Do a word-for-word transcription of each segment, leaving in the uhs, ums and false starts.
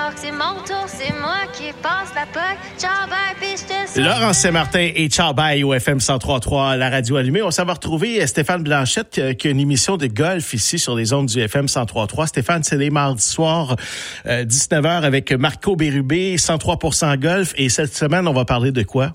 soir que c'est mon tour, c'est moi qui passe la poque. Ciao, bye, puis je te souhaite... Laurent Saint-Martin et Ciao Bye au F M cent trois trois, la radio allumée. On s'en va retrouver Stéphane Blanchette qui a une émission de golf ici sur les ondes du F M cent trois trois. Stéphane, c'est les mardis soirs, euh, dix-neuf heures avec Marco Bérubé, cent trois pour cent golf. Et cette semaine, on va parler de quoi?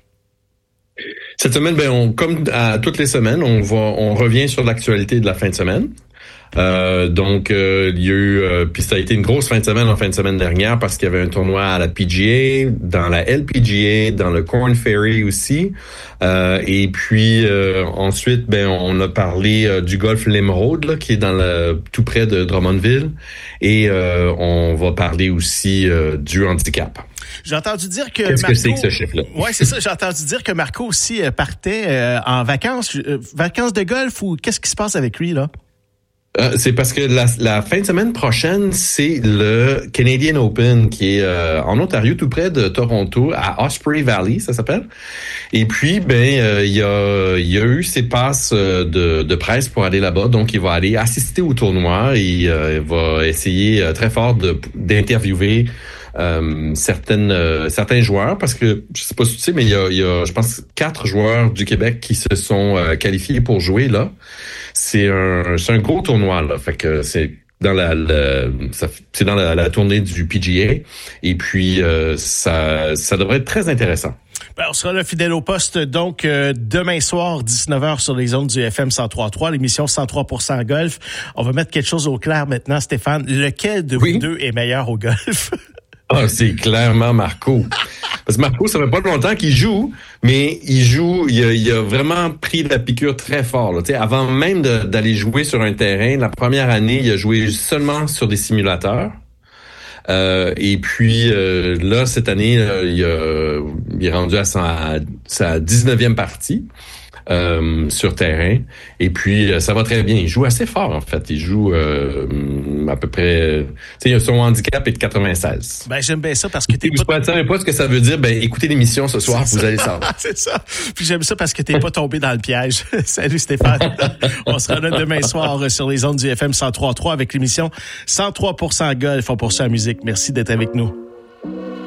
Cette semaine, ben, on, comme à toutes les semaines, on va, on revient sur l'actualité de la fin de semaine. Euh, donc, euh, il y a eu, euh, puis ça a été une grosse fin de semaine en fin de semaine dernière parce qu'il y avait un tournoi à la P G A, dans la L P G A, dans le Korn Ferry aussi. Euh, et puis euh, ensuite, ben, on a parlé euh, du golf l'Émeraude, là, qui est dans le tout près de Drummondville, et euh, on va parler aussi euh, du handicap. J'ai entendu dire que Qu'est-ce Marco... que c'est que ce chiffre-là? Ouais, c'est ça. J'ai entendu dire que Marco aussi euh, partait euh, en vacances, euh, vacances de golf, ou qu'est-ce qui se passe avec lui là? Euh, c'est parce que la, la fin de semaine prochaine, c'est le Canadian Open qui est euh, en Ontario, tout près de Toronto, à Osprey Valley, ça s'appelle. Et puis, ben, euh, il y a, il y a eu ses passes de, de presse pour aller là-bas, donc il va aller assister au tournoi et euh, il va essayer euh, très fort de, d'interviewer Euh, certaines euh, certains joueurs, parce que je sais pas si tu sais, mais il y a, il y a je pense quatre joueurs du Québec qui se sont euh, qualifiés pour jouer là. C'est un c'est un gros tournoi là, fait que c'est dans la, la ça, c'est dans la, la tournée du P G A et puis euh, ça ça devrait être très intéressant. Ben, on sera là fidèle au poste, donc euh, demain soir, dix-neuf heures sur les ondes du F M cent trois trois, l'émission cent trois pour cent golf. On va mettre quelque chose au clair maintenant, Stéphane. Lequel de oui. vous deux est meilleur au golf? Ah, c'est clairement Marco. Parce que Marco, ça fait pas longtemps qu'il joue, mais il joue, il a, il a vraiment pris la piqûre très fort. Là. Tu sais, avant même de, d'aller jouer sur un terrain, la première année, il a joué seulement sur des simulateurs. Euh, et puis euh, là, cette année, là, il, a, il est rendu à sa, sa dix-neuvième partie. Euh, sur terrain, et puis ça va très bien. Il joue assez fort en fait. Il joue euh, à peu près. Tu sais, son handicap est de quatre-vingt-seize. Ben j'aime bien ça parce que t'es pas. Vous ne savez pas ce que ça veut dire. Ben écoutez l'émission ce soir, c'est vous ça. allez savoir. C'est ça. Puis j'aime ça parce que t'es pas tombé dans le piège. Salut Stéphane. On sera là demain soir sur les ondes du F M cent trois trois avec l'émission cent trois pour cent golf. On poursuit la musique. Merci d'être avec nous.